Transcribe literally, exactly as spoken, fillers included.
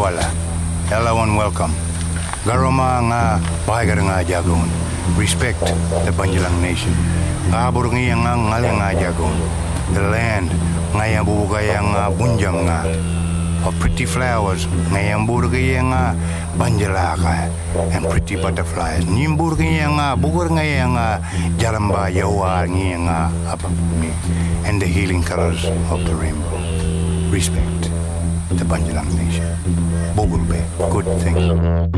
wala. Everyone welcome. Garoma nga bahagar nga jagon. Respect the Banjalang nation. Kabur nga nga ngale nga jagon. The land nga yang bubugay nga bunjang nga. Of pretty flowers nga yang burgay nga banjalaka and pretty butterflies. Nimburgay nga bugur nga nga jaramba yawa nga apapumi and the healing colors of the rainbow. Respect the Banjalang nation. Bogulbe, good thing.